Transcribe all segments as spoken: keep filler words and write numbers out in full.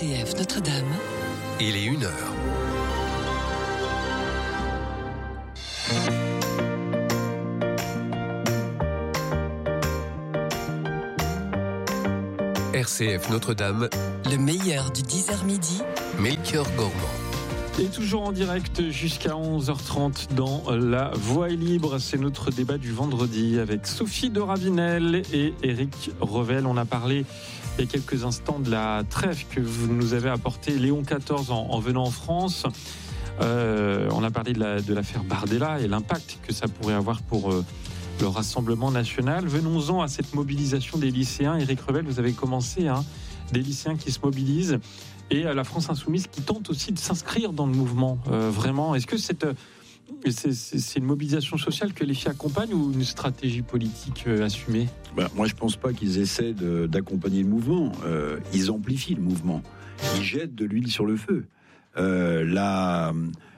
C F Notre-Dame. Il est une heure. R C F Notre-Dame. Le meilleur du dix heures midi. Melchior Gormand. Et toujours en direct jusqu'à onze heures trente dans La Voix est libre. C'est notre débat du vendredi avec Sophie de Ravenel et Éric Revel. On a parlé il y a quelques instants de la trêve que vous nous avez apportée Léon quatorze en, en venant en France. Euh, on a parlé de, la, de l'affaire Bardella et l'impact que ça pourrait avoir pour euh, le Rassemblement national. Venons-en à cette mobilisation des lycéens. Éric Revel, vous avez commencé, hein, des lycéens qui se mobilisent. Et à la France Insoumise qui tente aussi de s'inscrire dans le mouvement. Euh, vraiment, est-ce que c'est, c'est, c'est une mobilisation sociale que les filles accompagnent ou une stratégie politique euh, assumée ? Ben, moi, je ne pense pas qu'ils essaient de, d'accompagner le mouvement. Euh, ils amplifient le mouvement. Ils jettent de l'huile sur le feu. Euh, la,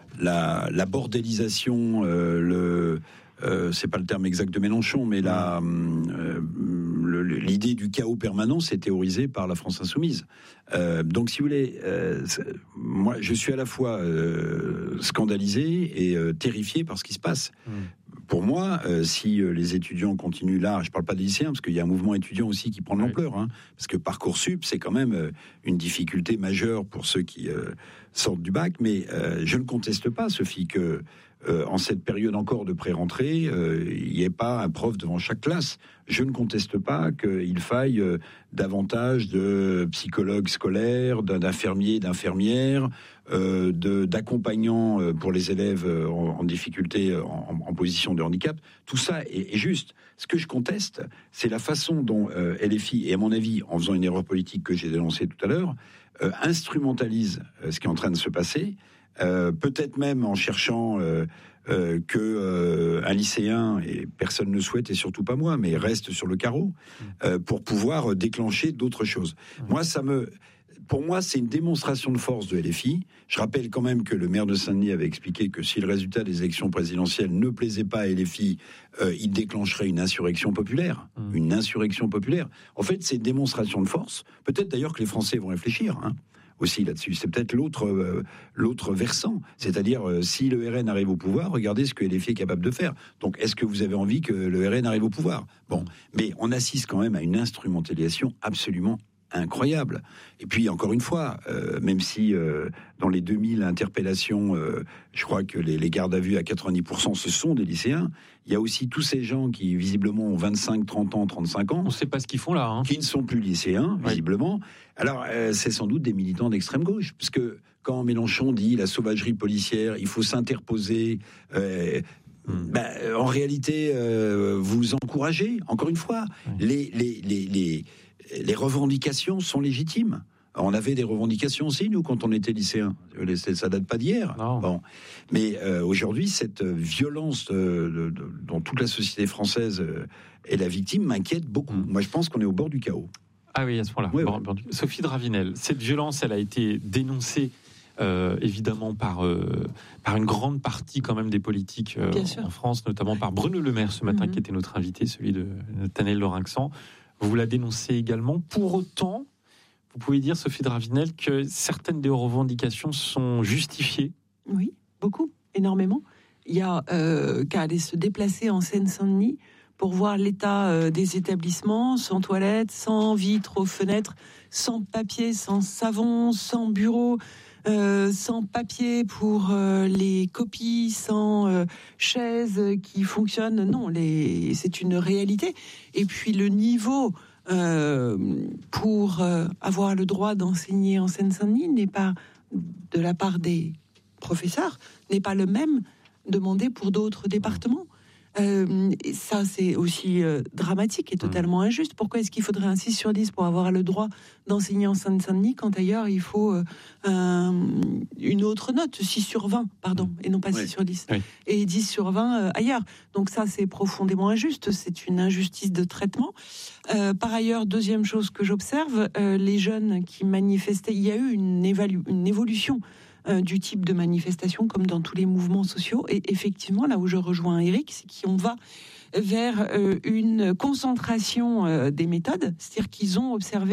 la, la bordélisation, euh, le... Euh, c'est pas le terme exact de Mélenchon, mais la, euh, le, l'idée du chaos permanent, c'est théorisé par la France Insoumise. Euh, donc, si vous voulez, euh, moi, je suis à la fois euh, scandalisé et euh, terrifié par ce qui se passe. Mmh. Pour moi, euh, si euh, les étudiants continuent là, je parle pas des lycéens, parce qu'il y a un mouvement étudiant aussi qui prend de l'ampleur, hein, parce que Parcoursup, c'est quand même euh, une difficulté majeure pour ceux qui euh, sortent du bac, mais euh, je ne conteste pas, Sophie, que Euh, en cette période encore de pré-rentrée, euh, il n'y ait pas un prof devant chaque classe. Je ne conteste pas qu'il faille euh, davantage de psychologues scolaires, d'infirmiers, d'infirmières, euh, de, d'accompagnants euh, pour les élèves euh, en, en difficulté, en, en position de handicap. Tout ça est, est juste. Ce que je conteste, c'est la façon dont euh, L F I, et à mon avis, en faisant une erreur politique que j'ai dénoncée tout à l'heure, euh, instrumentalise euh, ce qui est en train de se passer. Euh, peut-être même en cherchant euh, euh, que euh, un lycéen, et personne ne souhaite, et surtout pas moi, mais reste sur le carreau euh, pour pouvoir déclencher d'autres choses. Mmh. Moi, ça me, pour moi, c'est une démonstration de force de L F I. Je rappelle quand même que le maire de Saint-Denis avait expliqué que si le résultat des élections présidentielles ne plaisait pas à L F I, euh, il déclencherait une insurrection populaire. Mmh. Une insurrection populaire. En fait, c'est une démonstration de force. Peut-être d'ailleurs que les Français vont réfléchir, hein. Aussi là-dessus, c'est peut-être l'autre euh, l'autre versant, c'est-à-dire euh, si le R N arrive au pouvoir, regardez ce que L F I est capable de faire. Donc, est-ce que vous avez envie que le R N arrive au pouvoir ? Bon, mais on assiste quand même à une instrumentalisation absolument incroyable. Et puis, encore une fois, euh, même si euh, dans les deux mille interpellations, euh, je crois que les, les gardes à vue à quatre-vingt-dix pour cent, ce sont des lycéens, il y a aussi tous ces gens qui, visiblement, ont vingt-cinq, trente ans, trente-cinq ans. On ne sait pas ce qu'ils font là. Hein. Qui ne sont plus lycéens, visiblement. Oui. Alors, euh, c'est sans doute des militants d'extrême gauche, parce que quand Mélenchon dit la sauvagerie policière, il faut s'interposer... Euh, Mmh. Ben, en réalité, euh, vous encouragez, encore une fois, mmh. les, les, les, les, les revendications sont légitimes. On avait des revendications aussi, nous, quand on était lycéens. Ça date pas d'hier. Non. Bon. Mais euh, aujourd'hui, cette violence euh, de, de, dont toute la société française euh, est la victime m'inquiète beaucoup. Mmh. Moi, je pense qu'on est au bord du chaos. Ah oui, à ce point-là. Ouais, bon, ouais. Bon, Sophie de Ravenel, cette violence, elle a été dénoncée Euh, évidemment par euh, par une grande partie quand même des politiques euh, en France, notamment par Bruno Le Maire ce matin, mm-hmm. qui était notre invité, celui de Tanel Lorinxan. Vous la dénoncez également. Pour autant, vous pouvez dire, Sophie de Ravenel, que certaines des revendications sont justifiées. Oui, beaucoup, énormément. Il y a euh, qu'à aller se déplacer en Seine-Saint-Denis pour voir l'état euh, des établissements, sans toilettes, sans vitres aux fenêtres, sans papier, sans savon, sans bureau, euh, sans papier pour euh, les copies, sans euh, chaises qui fonctionnent. Non, les... c'est une réalité. Et puis le niveau euh, pour euh, avoir le droit d'enseigner en Seine-Saint-Denis n'est pas, de la part des professeurs, n'est pas le même demandé pour d'autres départements. Euh, et ça, c'est aussi euh, dramatique et totalement injuste. Pourquoi est-ce qu'il faudrait un six sur dix pour avoir le droit d'enseigner en Seine-Saint-Denis quand ailleurs il faut euh, un, une autre note, six sur vingt, pardon, et non pas oui. six sur dix, oui. et dix sur vingt euh, ailleurs. Donc ça, c'est profondément injuste, c'est une injustice de traitement. Euh, par ailleurs, deuxième chose que j'observe, euh, les jeunes qui manifestaient, il y a eu une, évalu- une évolution Euh, du type de manifestation, comme dans tous les mouvements sociaux. Et effectivement, là où je rejoins Éric, c'est qu'on va vers euh, une concentration euh, des méthodes, c'est-à-dire qu'ils ont observé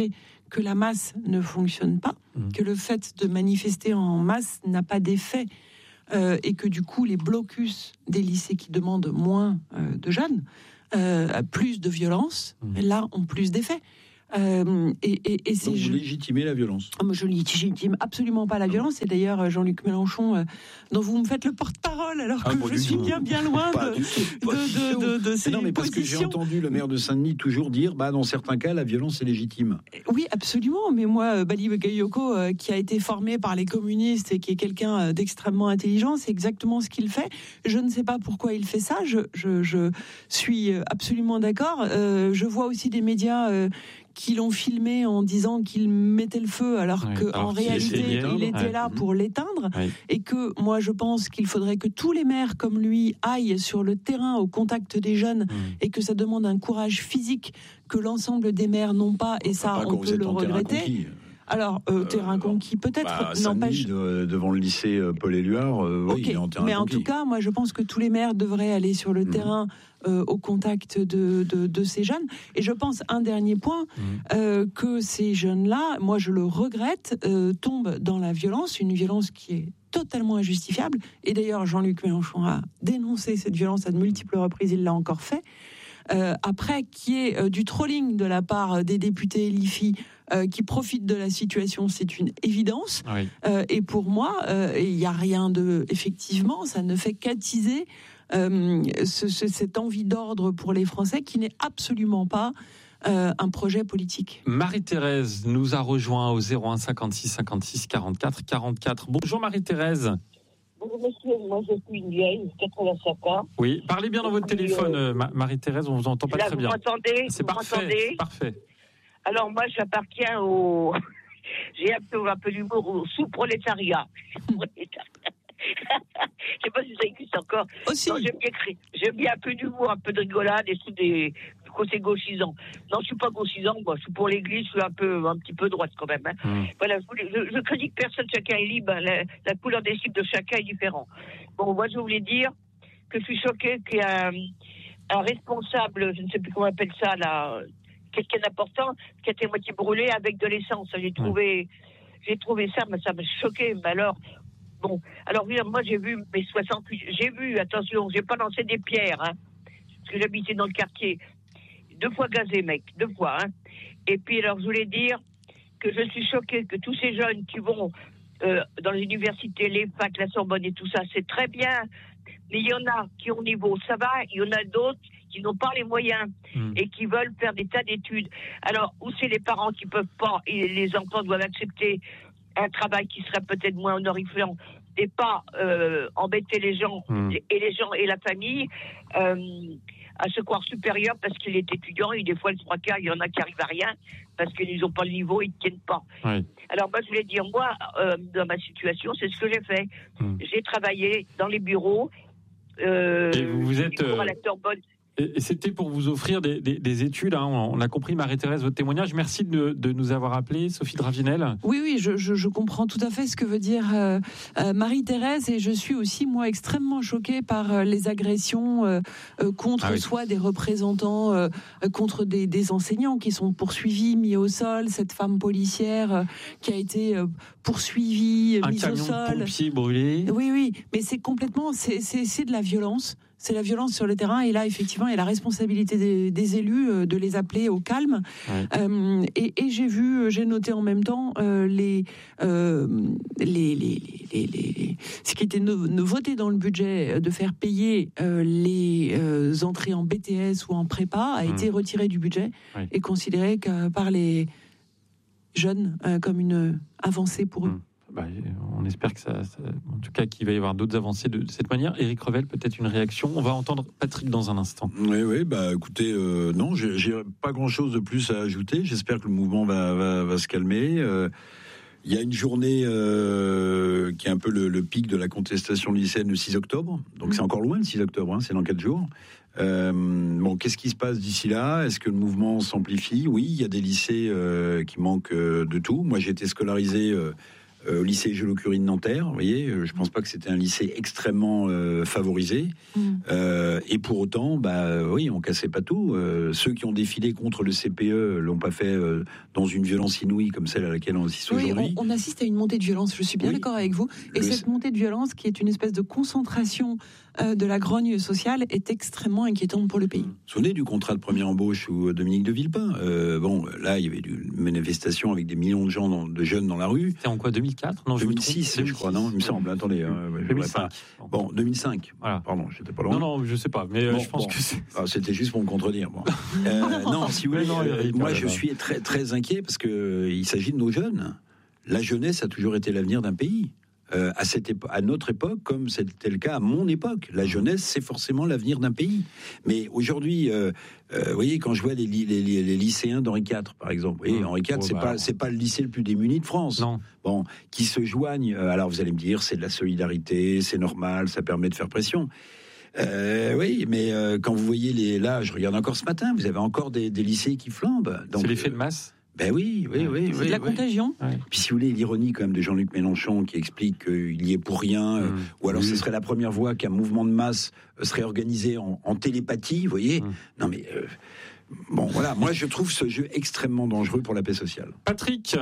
que la masse ne fonctionne pas, Mmh. que le fait de manifester en masse n'a pas d'effet, euh, et que du coup les blocus des lycées qui demandent moins euh, de jeunes, euh, plus de violence, Mmh. là ont plus d'effet. Euh, et, et, et c'est Donc, vous je... légitimez la violence. Ah, moi, je ne légitime absolument pas la violence. Et d'ailleurs, Jean-Luc Mélenchon, euh, dont vous me faites le porte-parole, alors Ah, que pas je du suis tout. bien, bien loin Pas de, du tout, pas de, du de, tout. de, de ces Mais non, mais parce que j'ai positions. entendu le maire de Saint-Denis toujours dire, bah, dans certains cas, la violence est légitime. Oui, absolument. Mais moi, Bali Bagayoko, euh, qui a été formé par les communistes et qui est quelqu'un euh, d'extrêmement intelligent, c'est exactement ce qu'il fait. Je ne sais pas pourquoi il fait ça. Je, je, je suis absolument d'accord. Euh, je vois aussi des médias euh, qui l'ont filmé en disant qu'il mettait le feu, alors Oui, qu'en alors qu'il réalité, essayait, il était ouais. là pour l'éteindre. Oui. Et que moi, je pense qu'il faudrait que tous les maires comme lui aillent sur le terrain au contact des jeunes, Mmh. et que ça demande un courage physique que l'ensemble des maires n'ont pas, et ça, Pas on quand vous peut êtes le en terrain regretter. conquis. Alors, euh, Euh, terrain conquis, peut-être, Bah, n'empêche. Saint-Denis, de- devant le lycée euh, Paul Éluard, euh, oui, Ok, il est en terrain mais en conquis. tout cas, moi, je pense que tous les maires devraient aller sur le Mhm. terrain euh, au contact de, de, de ces jeunes. Et je pense, un dernier point, Mmh. euh, que ces jeunes-là, moi, je le regrette, euh, tombent dans la violence, une violence qui est totalement injustifiable. Et d'ailleurs, Jean-Luc Mélenchon a dénoncé cette violence à de multiples reprises, il l'a encore fait. Euh, après, qui est euh, du trolling de la part des députés L I F I euh, qui profitent de la situation, c'est une évidence. Oui. Euh, et pour moi, euh, il n'y a rien de... Effectivement, ça ne fait qu'attiser euh, ce, ce- cette envie d'ordre pour les Français qui n'est absolument pas euh, un projet politique. Marie-Thérèse nous a rejoint au zéro un cinquante-six cinquante-six quarante-quatre quarante-quatre. Bonjour Marie-Thérèse. Bonjour monsieur, moi je suis une vieille, quatre-vingt-cinq ans. Oui, parlez bien dans votre Oui, téléphone, euh, euh, Ma- Marie-Thérèse, on vous entend pas Là, très vous bien. m'entendez C'est Vous parfait, m'entendez c'est parfait. Alors moi j'appartiens au... J'ai un peu, un peu d'humour au sous-prolétariat. Je sais pas si ça existe encore. Aussi, Non, j'aime bien, créer- j'aime bien un peu d'humour, un peu de rigolade et tout des du côté gauchisant. Non, je suis pas gauchisant, moi. Je suis pour l'Église, je suis un peu, un petit peu droite quand même. Hein. Mmh. Voilà, je, voulais, je, je critique personne, chacun est libre. hein. La, la couleur des cibles de chacun est différente. Bon, moi je voulais dire que je suis choquée qu'il y a un, un responsable, je ne sais plus comment on appelle ça, là, quelqu'un d'important, qui a été moitié brûlé avec de l'essence. J'ai trouvé, j'ai trouvé ça, mais ça m'a choqué. Mais alors, bon, alors moi j'ai vu mes soixante-huit, j'ai vu, attention, j'ai pas lancé des pierres, hein, parce que j'habitais dans le quartier, deux fois gazé, mec, deux fois, hein. Et puis alors je voulais dire que je suis choquée que tous ces jeunes qui vont euh, dans les universités, les facs, la Sorbonne et tout ça, c'est très bien, mais il y en a qui ont niveau, ça va, il y en a d'autres qui n'ont pas les moyens Mmh. et qui veulent faire des tas d'études. Alors, où c'est les parents qui peuvent pas, et les enfants doivent accepter un travail qui serait peut-être moins honorifiant et pas euh, embêter les gens, Mmh. et les gens et la famille euh, à se croire supérieur parce qu'il est étudiant, et des fois, le trois quarts, il y en a qui arrivent à rien parce qu'ils n'ont pas le niveau, ils ne tiennent pas. Oui. Alors, moi, je voulais dire, moi, euh, dans ma situation, c'est ce que j'ai fait. Mmh. J'ai travaillé dans les bureaux. Euh, Et vous, vous êtes, du cours à euh, la Sorbonne. Et et c'était pour vous offrir des, des- des études. Hein. On on a compris, Marie-Thérèse, votre témoignage. Merci de, de nous avoir appelé, Sophie Dravinel. oui, oui, je, je, je comprends tout à fait ce que veut dire euh, euh, Marie-Thérèse, et je suis aussi, moi, extrêmement choquée par euh, les agressions euh, euh, contre Ah oui. soit des représentants, euh, euh, contre des, des enseignants qui sont poursuivis, mis au sol, cette femme policière euh, qui a été euh, poursuivie, Un mise au camion de sol. pompiers brûlé. Oui, oui, mais c'est complètement, c'est, c'est, c'est de la violence. C'est la violence sur le terrain, et là, effectivement, il y a la responsabilité des, des élus euh, de les appeler au calme. Ouais. Euh, et, et j'ai vu, j'ai noté en même temps euh, les, euh, les, les, les, les, les- ce qui était no- no- voté dans le budget euh, de faire payer euh, les euh, entrées en B T S ou en prépa a Mmh. été retiré du budget Ouais. et considéré que par les jeunes euh, comme une avancée pour eux. Mmh. Bah, on espère que ça, ça- en tout cas, qu'il va y avoir d'autres avancées de, de cette manière. Éric Revel, peut-être une réaction. On va entendre Patrick dans un instant. Oui, oui, bah écoutez, euh, non, j'ai j'ai pas grand-chose de plus à ajouter. J'espère que le mouvement va, va, va se calmer. Euh, Il y a une journée euh, qui est un peu le, le pic de la contestation lycéenne, le six octobre. Donc Mmh. c'est encore loin, le six octobre, hein, c'est dans quatre jours. Euh, bon, qu'est-ce qui se passe d'ici là? Est-ce que le mouvement s'amplifie? Oui, il y a des lycées euh, qui manquent euh, de tout. Moi, j'ai été scolarisé euh, euh, au lycée Joliot-Curie de Nanterre. Vous voyez, euh, je pense pas que c'était un lycée extrêmement euh, favorisé. Mmh. Euh, et pour autant, bah oui, on cassait pas tout. Euh, ceux qui ont défilé contre le C P E l'ont pas fait euh, dans une violence inouïe comme celle à laquelle on assiste oui, aujourd'hui. On, on assiste à une montée de violence. Je suis bien oui. d'accord avec vous. Et le... cette montée de violence, qui est une espèce de concentration euh, de la grogne sociale, est extrêmement inquiétante pour le pays. Vous vous souvenez du contrat de première embauche sous Dominique de Villepin? euh, Bon, là, il y avait une manifestation avec des millions de gens, dans, de jeunes dans la rue. C'était en quoi, deux mille quatre? Non, deux mille six, je, je crois, non, il me semble. Attendez, hein, deux mille cinq. Pas... Bon, deux mille cinq. Voilà. Pardon, j'étais pas loin. Non, non, je sais pas, mais bon, je pense bon. que c'est... Ah, c'était juste pour me contredire. Bon. euh, non, si vous voulez, non, euh, moi, je suis très, très inquiet parce que euh, il s'agit de nos jeunes. La jeunesse a toujours été l'avenir d'un pays. Euh, à, cette épo- à notre époque, comme c'était le cas à mon époque. La jeunesse, c'est forcément l'avenir d'un pays. Mais aujourd'hui, euh, euh, vous voyez, quand je vois les, li- les, les, les lycéens d'Henri quatre, par exemple, vous voyez, mmh. Henri quatre, oh, c'est bah, pas c'est pas le lycée le plus démuni de France. Non. Bon, qui se joignent. Euh, alors vous allez me dire, c'est de la solidarité, c'est normal, ça permet de faire pression. Euh, oui, mais euh, quand vous voyez les, là, je regarde encore ce matin, vous avez encore des, des lycées qui flambent. Donc, c'est l'effet de masse. Ben oui, oui, oui. C'est oui, de la oui. contagion. Ouais. Puis si vous voulez, l'ironie quand même de Jean-Luc Mélenchon qui explique qu'il y est pour rien, mmh. euh, ou alors mmh. ce serait la première fois qu'un mouvement de masse euh, serait organisé en, en télépathie, vous voyez. Mmh. Non mais, euh, bon voilà, moi je trouve ce jeu extrêmement dangereux pour la paix sociale. Patrick,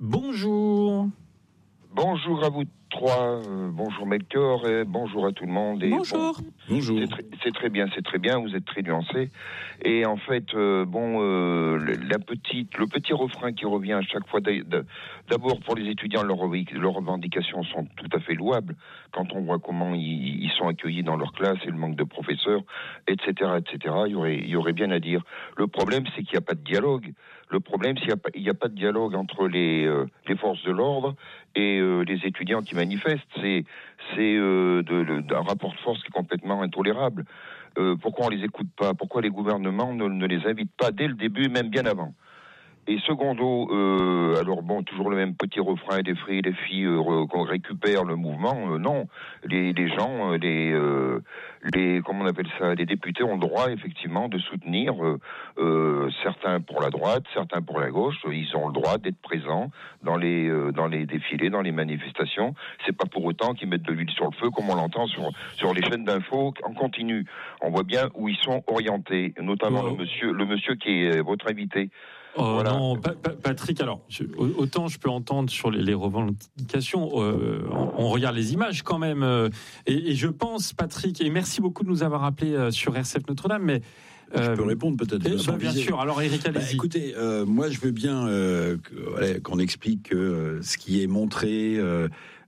bonjour. Bonjour à vous trois, euh, bonjour Melchior et bonjour à tout le monde. Et bonjour. Bon, bonjour. C'est, tr- c'est très bien, c'est très bien, vous êtes très nuancés. Et en fait, euh, bon, euh, la petite, le petit refrain qui revient à chaque fois, d'abord pour les étudiants, leurs, leurs revendications sont tout à fait louables. Quand on voit comment ils, ils sont accueillis dans leur classe et le manque de professeurs, et cetera, et cetera, il y aurait, il y aurait bien à dire. Le problème, c'est qu'il n'y a pas de dialogue. Le problème, c'est qu'il n'y a pas, il n'y a pas de dialogue entre les, euh, les forces de l'ordre et euh, les étudiants qui manifestent. C'est, c'est euh, de, de, un rapport de force qui est complètement intolérable. Euh, pourquoi on les écoute pas? Pourquoi les gouvernements ne, ne les invitent pas dès le début, même bien avant? Et secondo, euh, alors bon, toujours le même petit refrain des filles, les filles euh, qu'on récupère le mouvement. Euh, non, les, les gens, euh, les, euh, les, comment on appelle ça, les députés ont le droit effectivement de soutenir euh, euh, certains pour la droite, certains pour la gauche. Ils ont le droit d'être présents dans les euh, dans les défilés, dans les manifestations. C'est pas pour autant qu'ils mettent de l'huile sur le feu comme on l'entend sur sur les chaînes d'infos en continu. On voit bien où ils sont orientés, notamment oh. le monsieur le monsieur qui est votre invité. Oh voilà. Non, pa- pa- Patrick, alors, je, autant je peux entendre sur les, les revendications, euh, on, on regarde les images quand même, euh, et, et je pense, Patrick, et merci beaucoup de nous avoir appelé euh, sur R C F Notre-Dame, mais... Euh, je peux répondre peut-être. Et, bah, bien sûr, alors Eric, allez-y. Bah, écoutez, euh, moi je veux bien euh, que, voilà, qu'on explique que euh, ce qui est montré euh,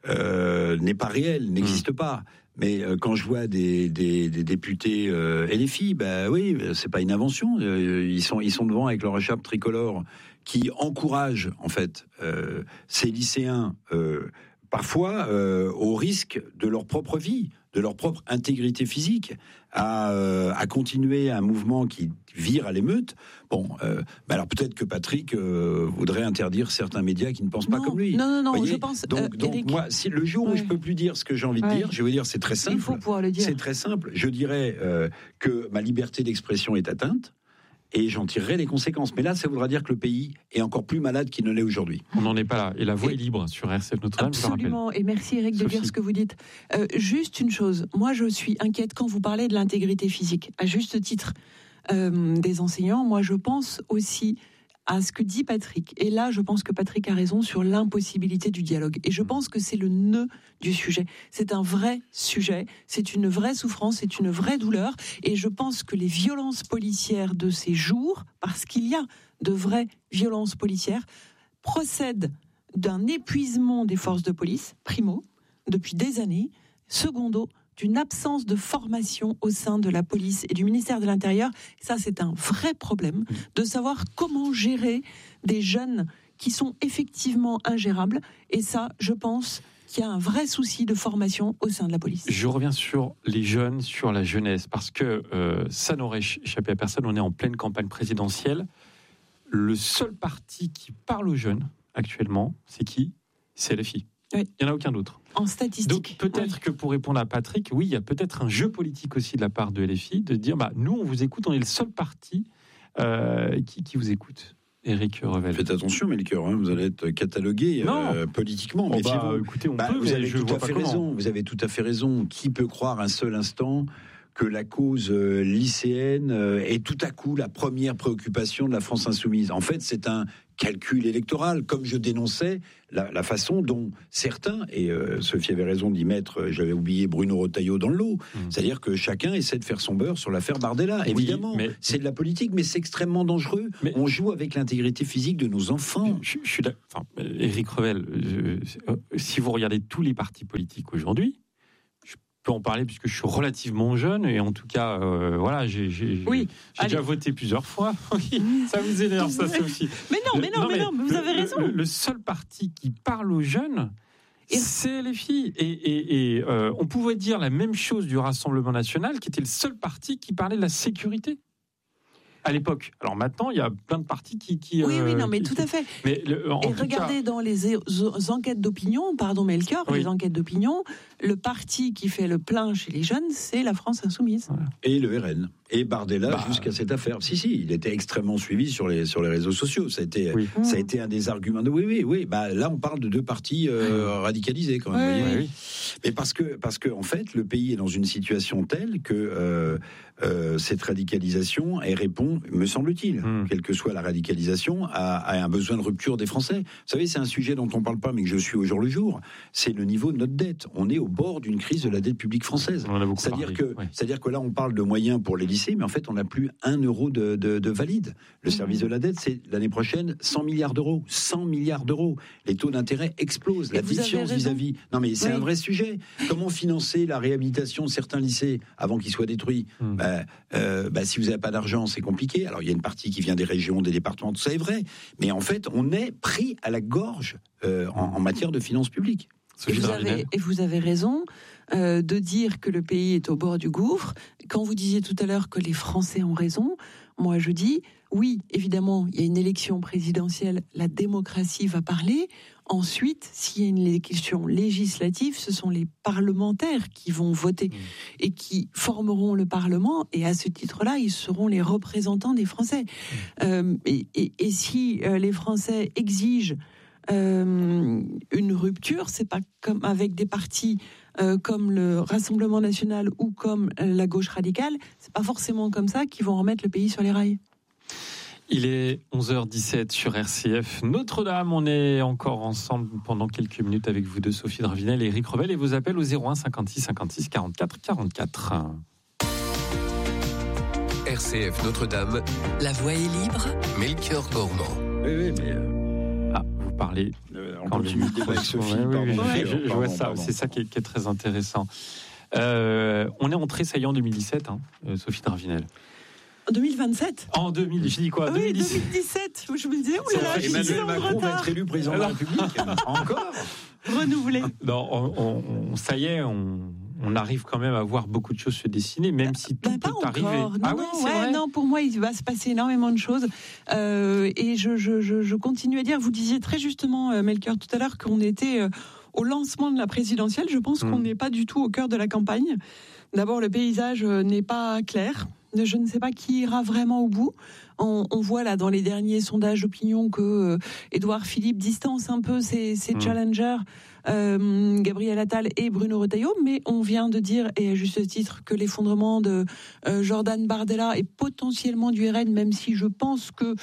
euh, n'est pas réel, n'existe mmh. pas. Mais euh, quand je vois des, des, des députés euh, L F I, bah oui, c'est pas une invention. Euh, ils sont ils sont devant avec leur écharpe tricolore qui encourage en fait euh, ces lycéens euh, parfois euh, au risque de leur propre vie, de leur propre intégrité physique, à, euh, à continuer un mouvement qui vire à l'émeute. Bon, euh, bah alors peut-être que Patrick euh, voudrait interdire certains médias qui ne pensent non, pas comme lui. Non, non, non, voyez je pense. Donc, euh, donc Eric, moi, si le jour ouais. où je peux plus dire ce que j'ai envie de ouais. dire, je vais vous dire, c'est très simple. Il faut pouvoir le dire. C'est très simple. Je dirais euh, que ma liberté d'expression est atteinte. Et j'en tirerai les conséquences. Mais là, ça voudra dire que le pays est encore plus malade qu'il ne l'est aujourd'hui. On n'en est pas là. Et la voix et est libre sur R C F Notre-Dame. Absolument. Et merci Eric Sophie. de dire ce que vous dites. Euh, juste une chose. Moi, je suis inquiète quand vous parlez de l'intégrité physique. À juste titre euh, des enseignants, moi, je pense aussi à ce que dit Patrick. Et là, je pense que Patrick a raison sur l'impossibilité du dialogue. Et je pense que c'est le nœud du sujet. C'est un vrai sujet, c'est une vraie souffrance, c'est une vraie douleur. Et je pense que les violences policières de ces jours, parce qu'il y a de vraies violences policières, procèdent d'un épuisement des forces de police, primo, depuis des années, secondo, d'une absence de formation au sein de la police et du ministère de l'Intérieur. Ça, c'est un vrai problème de savoir comment gérer des jeunes qui sont effectivement ingérables. Et ça, je pense qu'il y a un vrai souci de formation au sein de la police. Je reviens sur les jeunes, sur la jeunesse, parce que euh, ça n'aurait échappé à personne. On est en pleine campagne présidentielle. Le seul parti qui parle aux jeunes, actuellement, c'est qui ? C'est L F I. Oui. Il n'y en a aucun autre. En statistique. Donc peut-être oui. que pour répondre à Patrick, oui, il y a peut-être un jeu politique aussi de la part de L F I, de dire, bah, nous, on vous écoute, on est le seul parti euh, qui, qui vous écoute. Éric Revel. Faites attention, Melchior, hein, vous allez être catalogué euh, politiquement. Oh mais bah, vous, écoutez, on bah, peut, vous mais avez je tout vois à pas fait comment. raison. Vous avez tout à fait raison. Qui peut croire un seul instant que la cause euh, lycéenne euh, est tout à coup la première préoccupation de la France insoumise? En fait, c'est un calcul électoral, comme je dénonçais la, la façon dont certains, et euh, Sophie avait raison d'y mettre, euh, j'avais oublié Bruno Retailleau dans le lot, mmh. c'est-à-dire que chacun essaie de faire son beurre sur l'affaire Bardella. Oui, évidemment, mais... c'est de la politique, mais c'est extrêmement dangereux. Mais... On joue avec l'intégrité physique de nos enfants. Je, je suis d'accord. Enfin, Éric Revel, je, si vous regardez tous les partis politiques aujourd'hui, peux en parler puisque je suis relativement jeune et en tout cas euh, voilà j'ai, j'ai, oui, j'ai déjà voté plusieurs fois. Oui, ça vous énerve ça Sophie. Mais non, mais non, mais, non, mais vous le, avez raison. Le, le seul parti qui parle aux jeunes, et... c'est les filles. Et, et, et euh, on pouvait dire la même chose du Rassemblement national, qui était le seul parti qui parlait de la sécurité à l'époque. Alors maintenant, il y a plein de partis qui... qui oui, euh, oui, non, mais qui, tout à fait. Mais le, en et tout regardez cas... dans les enquêtes d'opinion, pardon Melchior, oui. les enquêtes d'opinion, le parti qui fait le plein chez les jeunes, c'est la France Insoumise. Voilà. Et le R N. Et Bardella bah, jusqu'à cette affaire. Si, si, il était extrêmement suivi sur les, sur les réseaux sociaux. Ça a été, oui. ça a été un des arguments de oui, oui, oui. Bah, là, on parle de deux partis euh, radicalisés quand même. Oui, vous voyez. oui. Mais parce que, parce que, en fait, le pays est dans une situation telle que euh, euh, cette radicalisation, elle répond, me semble-t-il, mmh. quelle que soit la radicalisation, à, à un besoin de rupture des Français. Vous savez, c'est un sujet dont on ne parle pas, mais que je suis au jour le jour. C'est le niveau de notre dette. On est au bord d'une crise de la dette publique française. C'est-à-dire que, ouais. c'est-à-dire que là, on parle de moyens pour les lycées, mais en fait, on n'a plus un euro de, de, de valide. Le mmh. service de la dette, c'est l'année prochaine cent milliards d'euros. cent milliards d'euros. Les taux d'intérêt explosent. La défiance vis-à-vis. Non, mais c'est oui. un vrai sujet. Comment financer la réhabilitation de certains lycées avant qu'ils soient détruits? mmh. bah, euh, bah, Si vous n'avez pas d'argent, c'est compliqué. Alors, il y a une partie qui vient des régions, des départements, tout ça est vrai. Mais en fait, on est pris à la gorge euh, en, en matière de finances publiques. Et vous, avez, et vous avez raison euh, de dire que le pays est au bord du gouffre. Quand vous disiez tout à l'heure que les Français ont raison, moi je dis, oui, évidemment, il y a une élection présidentielle, la démocratie va parler. Ensuite, s'il y a une élection législative, ce sont les parlementaires qui vont voter mmh. et qui formeront le Parlement. Et à ce titre-là, ils seront les représentants des Français. Mmh. Euh, et, et, et si euh, les Français exigent Euh, une rupture, c'est pas comme avec des partis euh, comme le Rassemblement national ou comme la gauche radicale, c'est pas forcément comme ça qu'ils vont remettre le pays sur les rails. Il est onze heures dix-sept sur R C F Notre-Dame. On est encore ensemble pendant quelques minutes avec vous deux, Sophie de Ravinel et Éric Revel, et vos appels au zéro un cinquante-six cinquante-six quarante-quatre quarante-quatre. R C F Notre-Dame. La voix est libre. Melchior Gormand. Oui, oui, mais... Euh... Ah, vous parlez. Euh, on continue le débat avec Sophie. Ouais, pardon, oui, pardon, je, je pardon, vois ça. pardon. C'est ça qui est, qui est très intéressant. Euh, on est entré, ça y est, en deux mille dix-sept, hein, Sophie de Ravinel. En deux mille vingt-sept En deux mille, je dis quoi oui, deux mille dix-sept deux mille dix-sept. Je me disais, oh là là, Emmanuel Macron va être élu président de la République. Encore renouvelé. Non, on, on, on, ça y est, on, on arrive quand même à voir beaucoup de choses se dessiner, même si tout bah, peut arriver. Non, ah non, oui, c'est ouais, vrai. non, pour moi, il va se passer énormément de choses. Euh, et je, je, je, je continue à dire, vous disiez très justement, euh, Melchior, tout à l'heure, qu'on était euh, au lancement de la présidentielle. Je pense mmh. qu'on n'est pas du tout au cœur de la campagne. D'abord, le paysage euh, n'est pas clair. Je ne sais pas qui ira vraiment au bout. On, on voit là dans les derniers sondages d'opinion que euh, Édouard Philippe distance un peu ses, ses mmh. challengers, euh, Gabriel Attal et Bruno Retailleau, mais on vient de dire, et à juste titre, que l'effondrement de euh, Jordan Bardella est potentiellement du R N, même si je pense que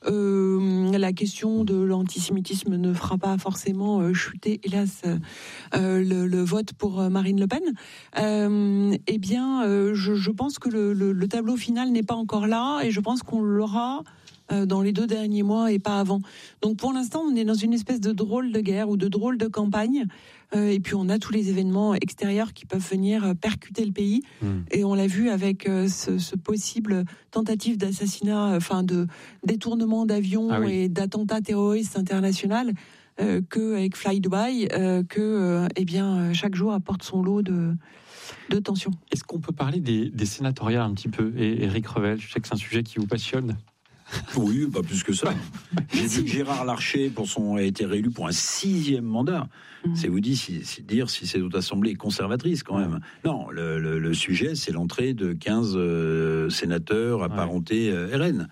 euh, la question de l'antisémitisme ne fera pas forcément euh, chuter, hélas, euh, le, le vote pour Marine Le Pen. Euh, eh bien, euh, je, je pense que le, le, le tableau final n'est pas encore là, et je pense qu'on l'aura dans les deux derniers mois et pas avant. Donc pour l'instant, on est dans une espèce de drôle de guerre ou de drôle de campagne. Euh, et puis on a tous les événements extérieurs qui peuvent venir percuter le pays. Mmh. Et on l'a vu avec euh, ce, ce possible tentative d'assassinat, enfin de détournement d'avions ah oui. et d'attentats terroristes international, euh, que avec Fly Dubai, euh, que euh, eh bien chaque jour apporte son lot de de tensions. Est-ce qu'on peut parler des, des sénatoriales un petit peu, et Éric Revel, je sais que c'est un sujet qui vous passionne. Oui, pas plus que ça. J'ai vu que Gérard Larcher pour son, a été réélu pour un sixième mandat. Mmh. C'est vous dire si, si, dire si cette haute assemblée est conservatrice quand même. Non, le, le, le sujet, c'est l'entrée de quinze euh, sénateurs apparentés euh, R N.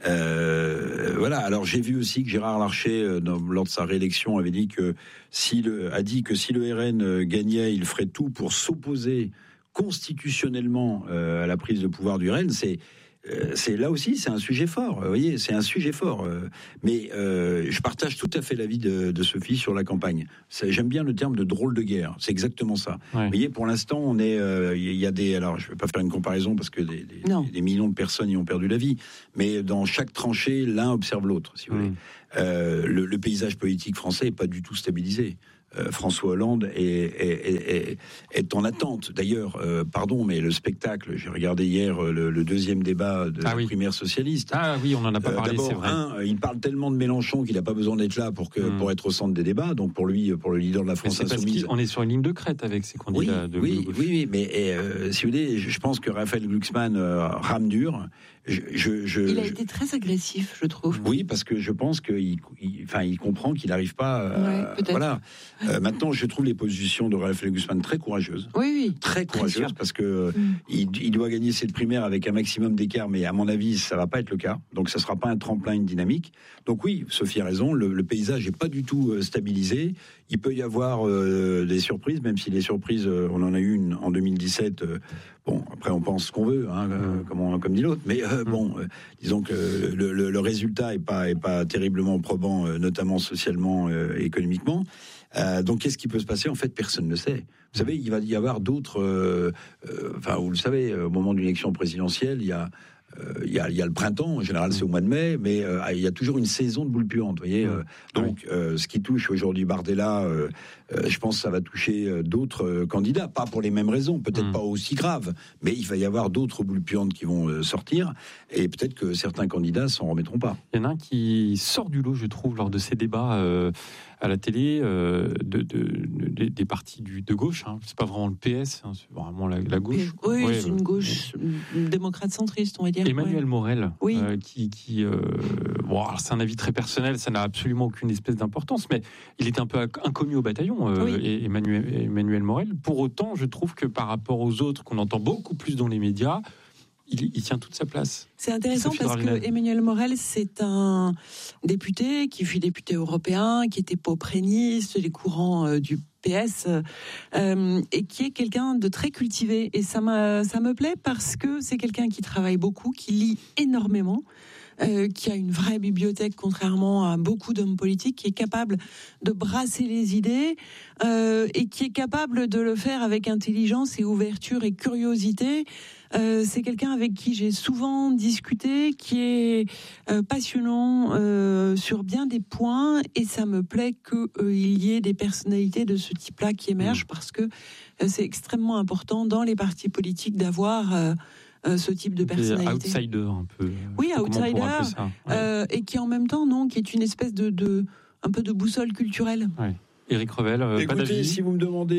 Euh, voilà. Alors j'ai vu aussi que Gérard Larcher, euh, dans, lors de sa réélection, avait dit que si le, a dit que si le R N euh, gagnait, il ferait tout pour s'opposer constitutionnellement euh, à la prise de pouvoir du R N. C'est euh, c'est là aussi, c'est un sujet fort. Vous voyez, c'est un sujet fort. Euh, mais euh, je partage tout à fait l'avis de, de Sophie sur la campagne. C'est, j'aime bien le terme de drôle de guerre. C'est exactement ça. Ouais. Vous voyez, pour l'instant, on est, il euh, y a des. Alors, je ne vais pas faire une comparaison parce que des, des, des millions de personnes y ont perdu la vie. Mais dans chaque tranchée, l'un observe l'autre. Si vous mmh. voulez, euh, le, le paysage politique français n'est pas du tout stabilisé. Euh, François Hollande est, est, est, est en attente. D'ailleurs, euh, pardon, mais le spectacle, j'ai regardé hier euh, le, le deuxième débat de ah la oui. primaire socialiste. Ah oui, on n'en a pas euh, parlé, d'abord, c'est vrai. Un, il parle tellement de Mélenchon qu'il n'a pas besoin d'être là pour, que, mmh. pour être au centre des débats. Donc pour lui, pour le leader de la France insoumise... On est sur une ligne de crête avec ces candidats oui, de oui, gauche. Oui, oui, mais euh, si vous voulez, je pense que Raphaël Glucksmann euh, rame dur. Je, je, je, il a je... été très agressif, je trouve. Oui, parce que je pense qu'il il, enfin, il comprend qu'il n'arrive pas... Euh, ouais, voilà. Euh, maintenant, je trouve les positions de Raphaël Glucksmann très courageuses. Oui, oui. Très courageuses, parce que mm. il, il doit gagner cette primaire avec un maximum d'écart, mais à mon avis, ça ne va pas être le cas. Donc, ça ne sera pas un tremplin, une dynamique. Donc oui, Sophie a raison, le, le paysage n'est pas du tout euh, stabilisé. Il peut y avoir euh, des surprises, même si les surprises, euh, on en a eu une en deux mille dix-sept. Euh, bon, après, on pense ce qu'on veut, hein, euh, comme, on, comme dit l'autre. Mais euh, bon, euh, disons que le, le, le résultat n'est pas, est pas terriblement probant, euh, notamment socialement euh, et économiquement. Euh, donc, qu'est-ce qui peut se passer ? En fait, personne ne sait. Vous savez, il va y avoir d'autres... Euh, euh, enfin, vous le savez, au moment d'une élection présidentielle, il y a... Il y, a, il y a le printemps, en général c'est au mois de mai, mais euh, il y a toujours une saison de boules puantes, vous voyez. Euh, donc, euh, ce qui touche aujourd'hui Bardella, euh, euh, je pense que ça va toucher euh, d'autres euh, candidats, pas pour les mêmes raisons, peut-être mmh. pas aussi graves, mais il va y avoir d'autres boules puantes qui vont euh, sortir, et peut-être que certains candidats s'en remettront pas. Il y en a un qui sort du lot, je trouve, lors de ces débats euh, à la télé, euh, de, de, de, des partis du, de gauche. Hein. C'est pas vraiment le P S, hein, c'est vraiment la, la gauche. Oui, ouais, c'est une gauche euh, démocrate centriste, on va dire. Emmanuel ouais. Morel, oui. euh, qui, qui euh, bon, alors c'est un avis très personnel, ça n'a absolument aucune espèce d'importance, mais il était un peu inconnu au bataillon, euh, oui. et Emmanuel, Emmanuel Morel. Pour autant, je trouve que par rapport aux autres qu'on entend beaucoup plus dans les médias, il, il tient toute sa place. C'est intéressant Sophie parce Dravinel. que Emmanuel Morel, c'est un député qui fut député européen, qui était popréniste des courants euh, du P S, euh, et qui est quelqu'un de très cultivé. Et ça, m'a, ça me plaît parce que c'est quelqu'un qui travaille beaucoup, qui lit énormément, euh, qui a une vraie bibliothèque, contrairement à beaucoup d'hommes politiques, qui est capable de brasser les idées, euh, et qui est capable de le faire avec intelligence et ouverture et curiosité. Euh, c'est quelqu'un avec qui j'ai souvent discuté, qui est euh, passionnant euh, sur bien des points, et ça me plaît qu'il euh, y ait des personnalités de ce type-là qui émergent, mmh. parce que euh, c'est extrêmement important dans les partis politiques d'avoir euh, euh, ce type de personnalité. Outsider un peu. Oui, outsider, ouais. euh, et qui en même temps, non, qui est une espèce de, de un peu de boussole culturelle. Ouais. Éric Revel, euh, Écoutez, pas d'avis. Si vous me demandez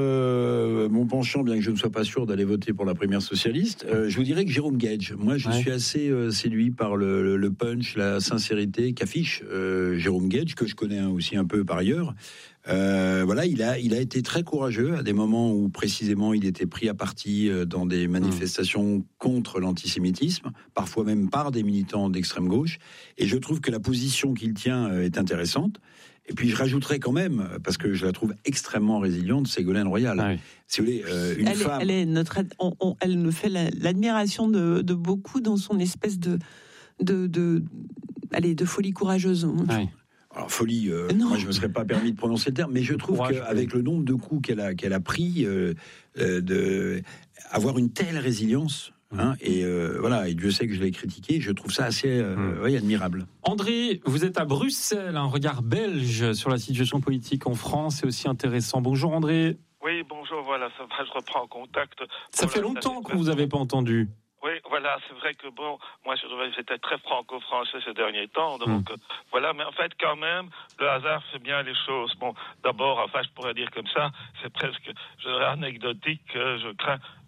euh, mon penchant, bien que je ne sois pas sûr d'aller voter pour la primaire socialiste, euh, je vous dirais que Jérôme Gage. Moi, je ouais. suis assez euh, séduit par le, le, le punch, la sincérité qu'affiche euh, Jérôme Gage, que je connais aussi un peu par ailleurs. Euh, voilà, il a, il a été très courageux à des moments où précisément il était pris à partie dans des manifestations mmh. contre l'antisémitisme, parfois même par des militants d'extrême gauche. Et je trouve que la position qu'il tient est intéressante. Et puis je rajouterais quand même, parce que je la trouve extrêmement résiliente, Ségolène Royal. Ah oui. Si vous voulez, euh, une elle femme. Est, elle, est notre, on, on, elle nous fait la, l'admiration de, de beaucoup dans son espèce de, de, de, allez, de folie courageuse. Oui. Alors folie, euh, moi je ne me serais pas permis de prononcer le terme, mais je trouve Courage, qu'avec oui. le nombre de coups qu'elle a, qu'elle a pris, euh, euh, de avoir une telle résilience. Hein, et euh, voilà, et Dieu sait que je l'ai critiqué, je trouve ça assez euh, mmh. oui, admirable. André, vous êtes à Bruxelles, un regard belge sur la situation politique en France, c'est aussi intéressant. Bonjour André. Oui, bonjour, voilà, ça va, je reprends contact. Ça fait longtemps qu'on ne vous avait pas entendu. Oui, voilà, c'est vrai que bon, moi je trouvais que j'étais très franco-français ces derniers temps, donc mmh. voilà, mais en fait quand même, le hasard fait bien les choses. Bon, d'abord, enfin je pourrais dire comme ça, c'est presque, je dirais anecdotique, je crains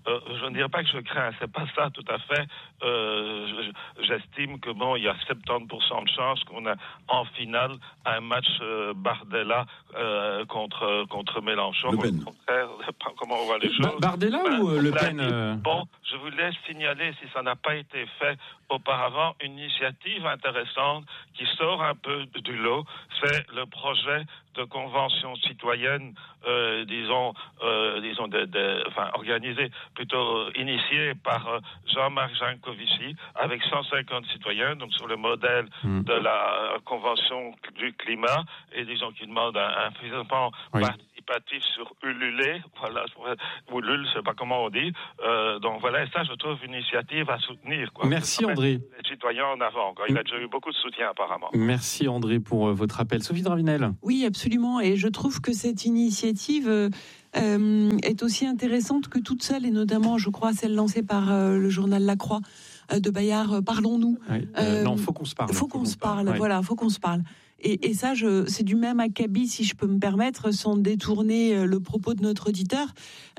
euh, je ne dirais pas que je crains, c'est pas ça tout à fait. Euh, je, j'estime que bon, il y a soixante-dix pour cent de chances qu'on a en finale un match euh, Bardella euh, contre contre Mélenchon. Le Pen. Au contraire, comment on voit les choses. Bardella Ben, ou euh, Le là, Pen euh... Bon, je vous laisse signaler, si ça n'a pas été fait auparavant, une initiative intéressante qui sort un peu du lot, c'est le projet de convention citoyenne, euh, disons, euh, disons, de, de, enfin, organisée, plutôt euh, initiée par euh, Jean-Marc Jancovici, avec cent cinquante citoyens, donc sur le modèle mmh. de la euh, convention du climat, et disons qu'il demande un, un financement oui. participatif sur Ulule, voilà, ou Ulule, je sais pas comment on dit. Euh, donc voilà, et ça, je trouve une initiative à soutenir. Quoi. Merci André. Les citoyens en avant, quoi. Il a déjà eu beaucoup de soutien apparemment. Merci André pour euh, votre appel. Sophie Dravinel. Oui, absolument, et je trouve que cette initiative euh, euh, est aussi intéressante que toute seule, et notamment, je crois, celle lancée par euh, le journal La Croix euh, de Bayard, euh, Parlons-nous. Oui. Euh, euh, non, faut qu'on se parle. Faut, faut qu'on, qu'on se parle, parle. Ouais. Voilà, faut qu'on se parle. Et, et ça, je, c'est du même acabit, si je peux me permettre, sans détourner le propos de notre auditeur.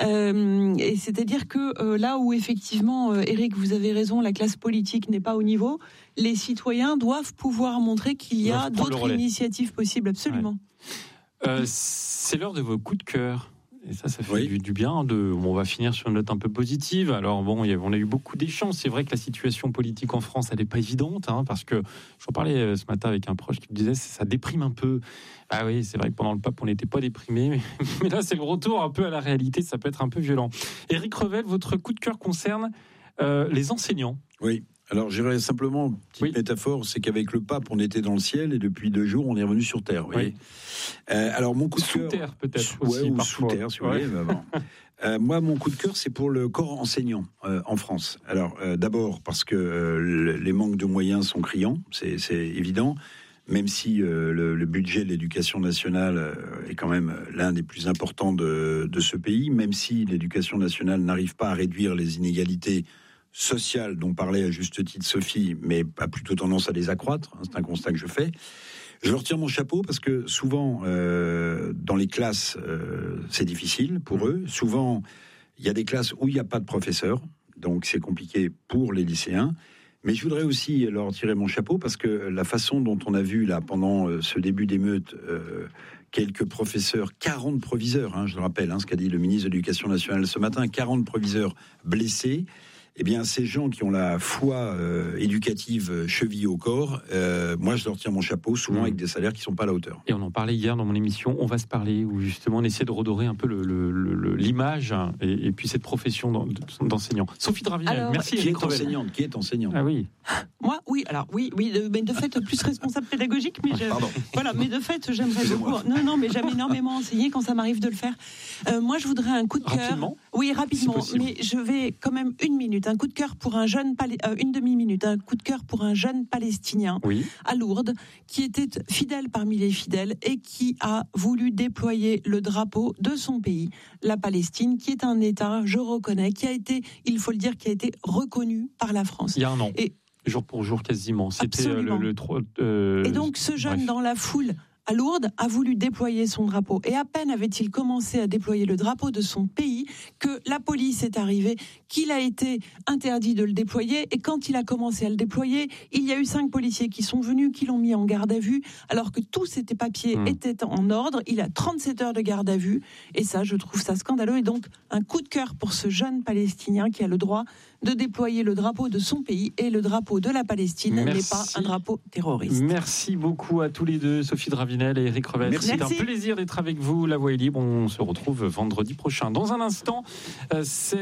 Euh, et c'est-à-dire que euh, là où effectivement, euh, Éric, vous avez raison, la classe politique n'est pas au niveau, les citoyens doivent pouvoir montrer qu'il y a d'autres initiatives possibles, absolument. Ouais. Euh, c'est l'heure de vos coups de cœur. Et ça, ça fait oui. du, du bien. De, on va finir sur une note un peu positive. Alors bon, y a, on a eu beaucoup d'échanges. C'est vrai que la situation politique en France, elle n'est pas évidente, hein, parce que j'en parlais ce matin avec un proche qui me disait, ça déprime un peu. Ah oui, c'est vrai que pendant le pape, on n'était pas déprimé, mais, mais là, c'est le retour un peu à la réalité. Ça peut être un peu violent. Éric Revel, votre coup de cœur concerne euh, les enseignants. Oui. Alors, je dirais simplement, petite oui. métaphore, c'est qu'avec le pape, on était dans le ciel et depuis deux jours, on est revenu sur terre. Vous voyez. Oui. Euh, alors, mon coup de sous cœur, terre peut-être ouais, aussi, ou parfois. sous terre, si vous ouais. voulez. Bah, bon. euh, moi, mon coup de cœur, c'est pour le corps enseignant euh, en France. Alors, euh, d'abord parce que euh, les manques de moyens sont criants, c'est, c'est évident. Même si euh, le, le budget de l'éducation nationale euh, est quand même l'un des plus importants de, de ce pays, même si l'éducation nationale n'arrive pas à réduire les inégalités sociales dont parlait à juste titre Sophie, mais a plutôt tendance à les accroître. Hein, c'est un constat que je fais. Je leur tire mon chapeau parce que souvent, euh, dans les classes, euh, c'est difficile pour eux. Souvent, il y a des classes où il n'y a pas de professeurs, donc c'est compliqué pour les lycéens. Mais je voudrais aussi leur tirer mon chapeau parce que la façon dont on a vu là pendant euh, ce début d'émeute euh, quelques professeurs, quarante proviseurs, hein, je le rappelle, hein, ce qu'a dit le ministre de l'Éducation nationale ce matin, quarante proviseurs blessés. Eh bien, ces gens qui ont la foi euh, éducative chevillée au corps, euh, moi, je leur tire mon chapeau, souvent mmh. avec des salaires qui ne sont pas à la hauteur. Et on en parlait hier dans mon émission, On va se parler, où justement on essaie de redorer un peu le, le, le, l'image et, et puis cette profession d'enseignant. Sophie Dravinel, alors, merci. Qui est enseignante Qui est enseignante Ah oui. Moi, oui, alors oui, oui, de, mais de fait, plus responsable pédagogique, mais je, voilà, mais de fait, j'aimerais Excusez-moi. beaucoup. Non, non, mais j'aime énormément enseigner quand ça m'arrive de le faire. Euh, moi, je voudrais un coup de cœur. Rapidement. Oui, rapidement, mais je vais quand même une minute. Un coup de cœur pour un jeune, Palais, euh, une demi-minute. Un coup de cœur pour un jeune Palestinien oui. à Lourdes qui était fidèle parmi les fidèles et qui a voulu déployer le drapeau de son pays, la Palestine, qui est un État, je reconnais, qui a été, il faut le dire, qui a été reconnu par la France. Il y a un an. Et jour pour jour quasiment. C'était absolument. le, le, le euh, Et donc ce jeune bref. dans la foule à Lourdes a voulu déployer son drapeau. Et à peine avait-il commencé à déployer le drapeau de son pays que la police est arrivée, qu'il a été interdit de le déployer. Et quand il a commencé à le déployer, il y a eu cinq policiers qui sont venus, qui l'ont mis en garde à vue, alors que tous ces papiers mmh. étaient en ordre. Il a trente-sept heures de garde à vue. Et ça, je trouve ça scandaleux. Et donc, un coup de cœur pour ce jeune Palestinien qui a le droit de déployer le drapeau de son pays. Et le drapeau de la Palestine Merci. N'est pas un drapeau terroriste. Merci beaucoup à tous les deux, Sophie Dravinel et Éric Revel. Merci. C'est un plaisir d'être avec vous. La Voix est libre. On se retrouve vendredi prochain. Dans un instant, euh, c'est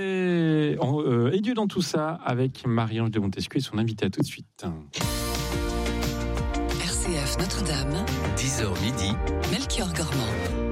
euh, Et Dieu dans tout ça avec Marie-Ange de Montesquieu et son invité. À tout de suite. R C F Notre-Dame, dix heures midi. Melchior Gormand.